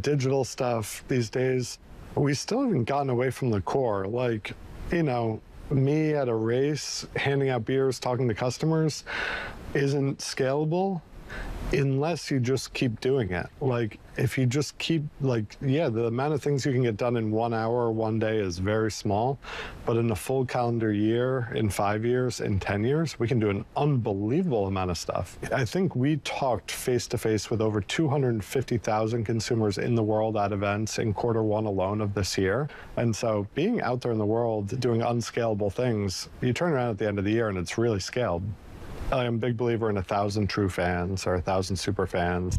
digital stuff these days, we still haven't gotten away from the core. Like, me at a race, handing out beers, talking to customers isn't scalable unless you just keep doing it. Like, if you just keep, the amount of things you can get done in 1 hour or 1 day is very small, but in a full calendar year, in 5 years, in 10 years, we can do an unbelievable amount of stuff. I think we talked face-to-face with over 250,000 consumers in the world at events in Q1 alone of this year. And so being out there in the world doing unscalable things, you turn around at the end of the year and it's really scaled. I'm a big believer in 1,000 true fans or 1,000 super fans.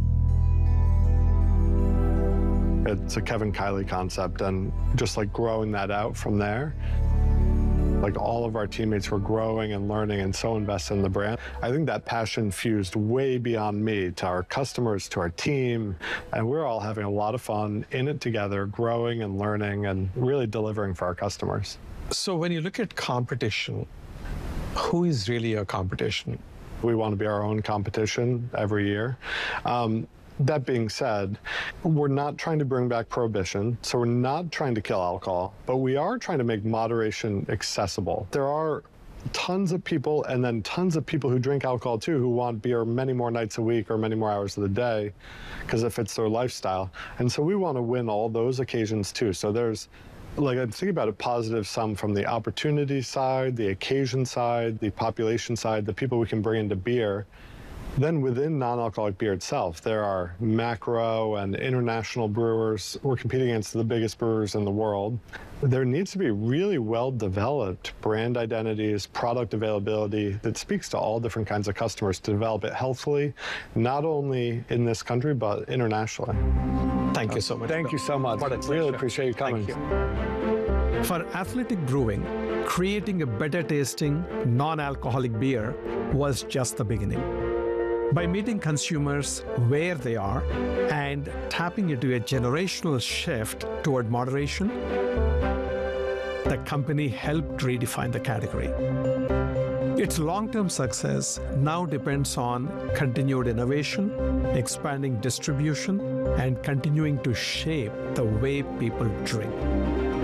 It's a Kevin Kiley concept, and just like growing that out from there, like all of our teammates were growing and learning and so invested in the brand. I think that passion fused way beyond me to our customers, to our team, and we're all having a lot of fun in it together, growing and learning and really delivering for our customers. So when you look at competition, who is really your competition? We want to be our own competition every year. That being said, we're not trying to bring back prohibition, so we're not trying to kill alcohol, but we are trying to make moderation accessible. There are tons of people, and then tons of people who drink alcohol too, who want beer many more nights a week or many more hours of the day because it fits their lifestyle. And so we want to win all those occasions too. So there's, I think about a positive sum from the opportunity side, the occasion side, the population side, the people we can bring into beer. Then within non-alcoholic beer itself, there are macro and international brewers. We're competing against the biggest brewers in the world. There needs to be really well-developed brand identities, product availability that speaks to all different kinds of customers to develop it healthfully, not only in this country, but internationally. Thank you so much. Thank you so much. Really appreciate you coming. Thank you. For Athletic Brewing, creating a better tasting, non-alcoholic beer was just the beginning. By meeting consumers where they are and tapping into a generational shift toward moderation, the company helped redefine the category. Its long-term success now depends on continued innovation, expanding distribution, and continuing to shape the way people drink.